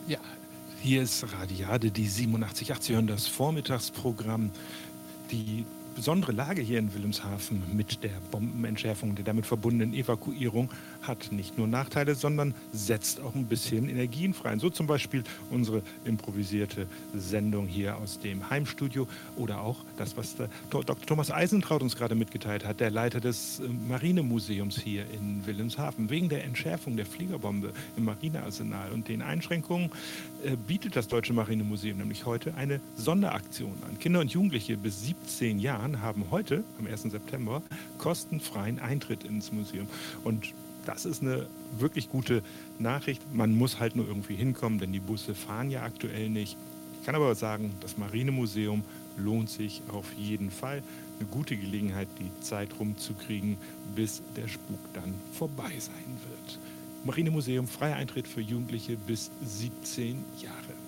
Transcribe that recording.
Ja, hier ist Radiade, die 87.8. Sie hören das Vormittagsprogramm. Die besondere Lage hier in Wilhelmshaven mit der Bombenentschärfung und der damit verbundenen Evakuierung hat nicht nur Nachteile, sondern setzt auch ein bisschen Energien frei. So zum Beispiel unsere improvisierte Sendung hier aus dem Heimstudio oder auch das, was der Dr. Thomas Eisentraut uns gerade mitgeteilt hat, der Leiter des Marinemuseums hier in Wilhelmshaven. Wegen der Entschärfung der Fliegerbombe im Marinearsenal und den Einschränkungen bietet das Deutsche Marinemuseum nämlich heute eine Sonderaktion an. Kinder und Jugendliche bis 17 Jahren haben heute, am 1. September, kostenfreien Eintritt ins Museum. Und das ist eine wirklich gute Nachricht. Man muss halt nur irgendwie hinkommen, denn die Busse fahren ja aktuell nicht. Ich kann aber sagen, das Marinemuseum lohnt sich auf jeden Fall. Eine gute Gelegenheit, die Zeit rumzukriegen, bis der Spuk dann vorbei sein wird. Marinemuseum, freier Eintritt für Jugendliche bis 17 Jahre.